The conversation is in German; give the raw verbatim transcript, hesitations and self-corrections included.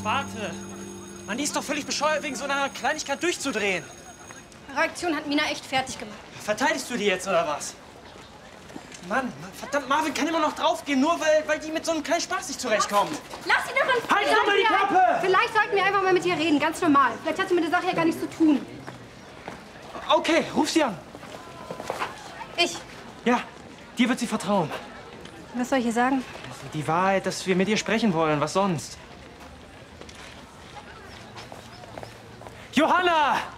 warte. Mann, die ist doch völlig bescheuert, wegen so einer Kleinigkeit durchzudrehen. Reaktion hat Mina echt fertig gemacht. Verteidigst du die jetzt, oder was? Mann, verdammt, Marvin kann immer noch draufgehen, nur weil, weil die mit so einem kleinen Spaß nicht zurechtkommt. Lass sie doch in Halt doch mal die Klappe! Vielleicht sollten wir einfach mal mit ihr reden, ganz normal. Vielleicht hat sie mit der Sache ja gar nichts zu tun. Okay, ruf sie an. Ich? Ja, dir wird sie vertrauen. Was soll ich ihr sagen? Die Wahrheit, dass wir mit ihr sprechen wollen, was sonst? Johanna!